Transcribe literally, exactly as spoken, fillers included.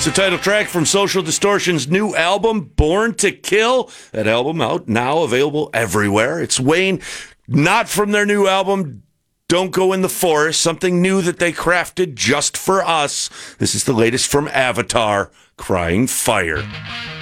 the title track from Social Distortion's new album, Born to Kill. That album out now, available everywhere. It's Wayne, not from their new album, Don't Go in the Forest, something new that they crafted just for us. This is the latest from Avatar, Crying Fire.